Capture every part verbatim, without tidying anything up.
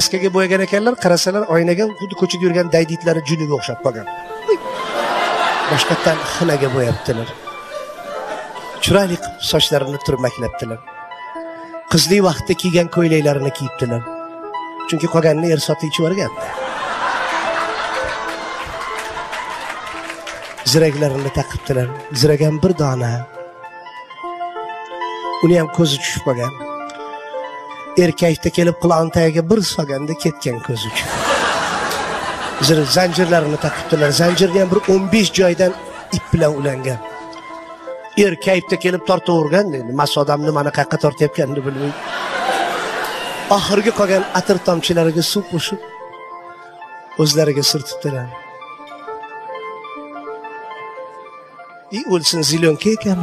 kraskaga bo'yagan ekanlar, qarasalar oynaga xuddi ko'chada yurgan dayditlari juniga o'xshab qolgan. Boshqatdan xinaga bo'yaptilar. Chiroyli sochlarini turmaklabdilar. Qizli vaqtda kiygan ko'ylaklarini kiyibdilar. Chunki qolganini er sotib ichib o'rgan. Ziraklarini taqibdilar. Ziragan bir dona. Uni ham ko'zi tushib qolgan. Erkakda kelib qulog'ini tagiga bir solganda ketgan ko'zi uchun. Zir zanjirlarini taqibdilar. Zanjirni ham bir o'n besh joydan ip bilan ulangan. Erkakda kelib tortavergan dedi. Mas odam nimani qayerga tortayotganini bilmaydi. Oxirgi qolgan atir tomchilariga suv qo'shib o'zlariga surtibdilar. I o'lsin zilyonka ekan.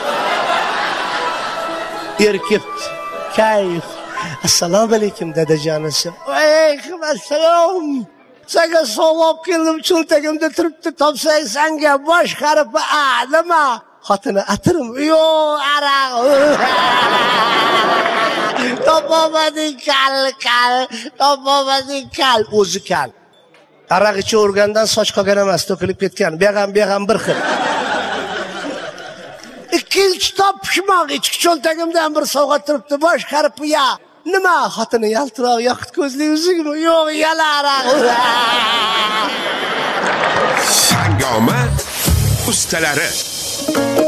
Erkak kayf. Assalomu alaykum dadajonisi. Alaykum assalom. Senga sovg'ab keldim, cho'ntagimda turibdi, topsang senga boshqarib, a, nima? Xotini atirim, yo, araq. Topomading kal, kal, topomading kal, o'zi kal. Araq ichib o'rgandan soch qolgan emas, to'kilib ketgan. Bu ham, bu ham bir xil. Ikkinchi topishmoq, ichki cho'ntagimdan bir sovg'a turibdi, boshqarib, ya. Nima? Xotini yaltiroq, yoqut ko'zli uzugmi? Yo'q, yana araq. Sangoma ustalari